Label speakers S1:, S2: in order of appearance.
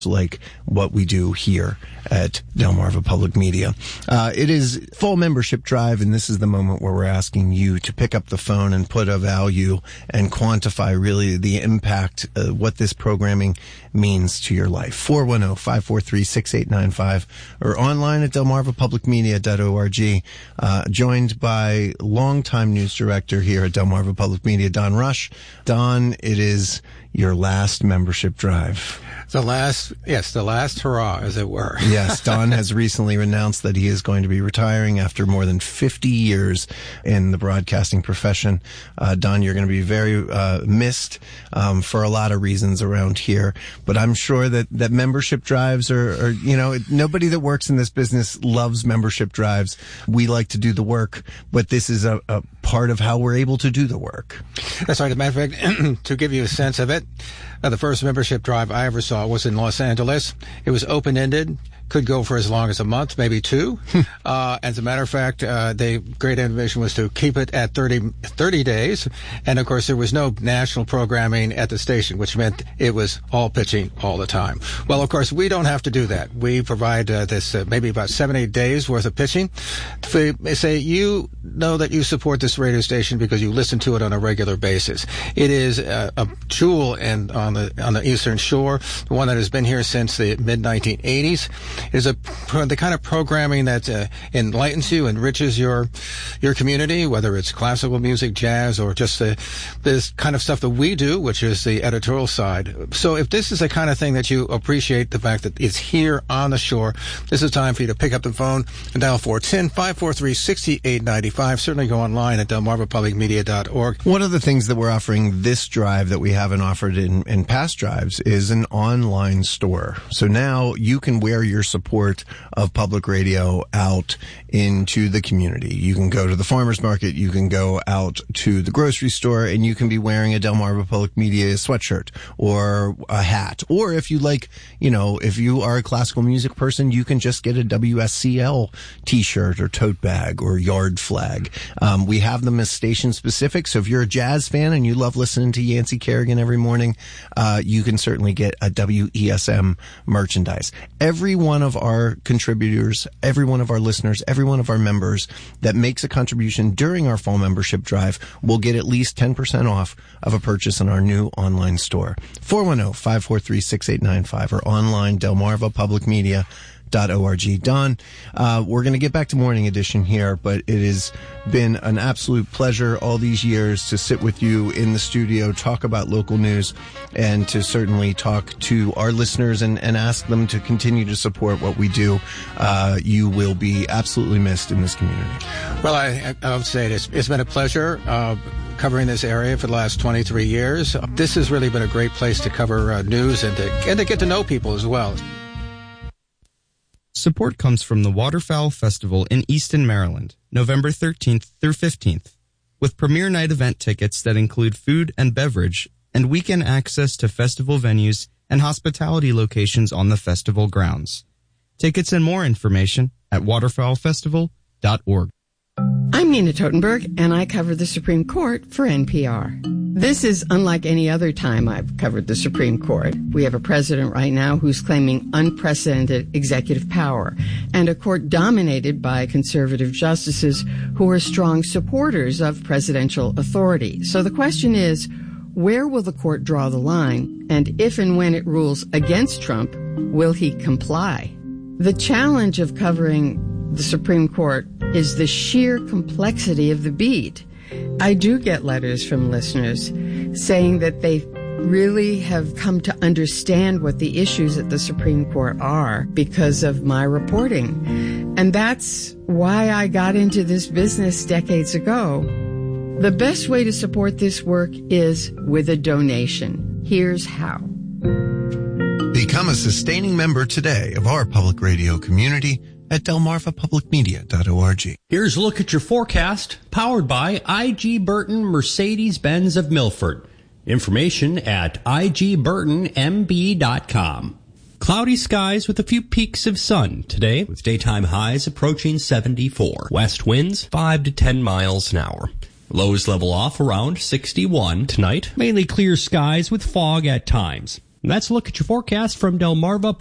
S1: like what we do here at Delmarva Public Media. It is fall membership drive, and this is the moment where we're asking you to pick up the phone and put a value and quantify really the impact what this programming means to your life. 410-543-6895 or online at delmarvapublicmedia.org. Joined by longtime news director here at Delmarva Public Media, Don Rush. Don, it is your last membership drive.
S2: The last hurrah, as it were.
S1: Yes, Don has recently announced that he is going to be retiring after more than 50 years in the broadcasting profession. Don, you're going to be very missed for a lot of reasons around here, but I'm sure that membership drives are, nobody that works in this business loves membership drives. We like to do the work, but this is a part of how we're able to do the work.
S2: That's right. As a matter of fact, to give you a sense of it, the first membership drive I ever saw was in Los Angeles. It was open-ended. Could go for as long as a month, maybe two. As a matter of fact, the great innovation was to keep it at 30 days. And of course, there was no national programming at the station, which meant it was all pitching all the time. Well, of course, we don't have to do that. We provide this maybe about 7-8 days worth of pitching. They say you know that you support this radio station because you listen to it on a regular basis. It is a jewel on the Eastern Shore, the one that has been here since the mid-1980s. Is the kind of programming that enlightens you, enriches your community, whether it's classical music, jazz, or just this kind of stuff that we do, which is the editorial side. So if this is the kind of thing that you appreciate, the fact that it's here on the shore, this is time for you to pick up the phone and dial 410-543-6895. Certainly go online at delmarvapublicmedia.org.
S1: One of the things that we're offering this drive that we haven't offered in past drives is an online store. So now you can wear your support of public radio out into the community. You can go to the farmer's market, you can go out to the grocery store, and you can be wearing a Delmarva Public Media sweatshirt or a hat. Or if you like, if you are a classical music person, you can just get a WSCL t-shirt or tote bag or yard flag. We have them as station specific. So if you're a jazz fan and you love listening to Yancey Kerrigan every morning, you can certainly get a WESM merchandise. Every one of our contributors, every one of our listeners, every one of our members that makes a contribution during our fall membership drive will get at least 10% off of a purchase in our new online store. 410-543-6895 or online delmarvapublicmedia.org. Don, we're going to get back to Morning Edition here, but it has been an absolute pleasure all these years to sit with you in the studio, talk about local news, and to certainly talk to our listeners and ask them to continue to support what we do. You will be absolutely missed in this community.
S2: Well, I would say it's been a pleasure covering this area for the last 23 years. This has really been a great place to cover news and to get to know people as well.
S3: Support comes from the Waterfowl Festival in Easton, Maryland, November 13th through 15th, with premier night event tickets that include food and beverage and weekend access to festival venues and hospitality locations on the festival grounds. Tickets and more information at waterfowlfestival.org.
S4: I'm Nina Totenberg, and I cover the Supreme Court for NPR. This is unlike any other time I've covered the Supreme Court. We have a president right now who's claiming unprecedented executive power, and a court dominated by conservative justices who are strong supporters of presidential authority. So the question is, where will the court draw the line? And if and when it rules against Trump, will he comply? The challenge of covering the Supreme Court is the sheer complexity of the beat. I do get letters from listeners saying that they really have come to understand what the issues at the Supreme Court are because of my reporting. And that's why I got into this business decades ago. The best way to support this work is with a donation. Here's how.
S1: Become a sustaining member today of our public radio community at delmarvapublicmedia.org.
S5: Here's a look at your forecast, powered by I.G. Burton Mercedes-Benz of Milford. Information at igburtonmb.com. Cloudy skies with a few peaks of sun today, with daytime highs approaching 74. West winds 5 to 10 miles an hour. Lows level off around 61 tonight. Mainly clear skies with fog at times. That's a look at your forecast from Delmarva